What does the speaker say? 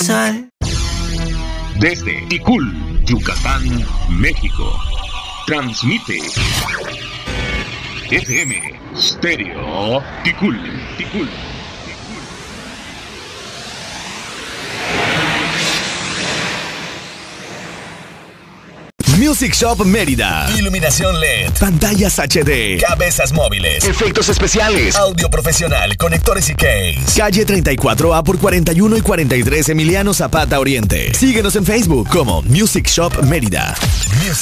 sal. Desde Ticul, Yucatán, México. Transmite FM Stereo Ticul. Music Shop Mérida. Iluminación LED. Pantallas HD. Cabezas móviles. Efectos especiales. Audio profesional. Conectores y case. Calle 34A por 41 y 43 Emiliano Zapata Oriente. Síguenos en Facebook como Music Shop Mérida. Music